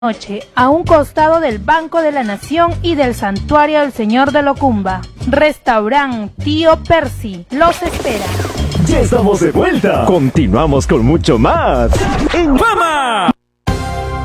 noche, a un costado del Banco de la Nación y del Santuario del Señor de Locumba. Restaurant Tío Percy los espera. Ya estamos de vuelta. Continuamos con mucho más en Fama